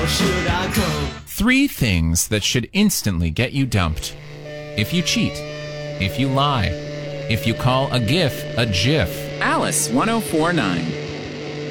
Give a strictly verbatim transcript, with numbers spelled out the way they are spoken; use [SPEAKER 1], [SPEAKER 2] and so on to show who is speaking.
[SPEAKER 1] should I go?
[SPEAKER 2] Three things that should instantly get you dumped. If you cheat, if you lie, if you call a GIF a GIF.
[SPEAKER 3] Alice one oh four nine.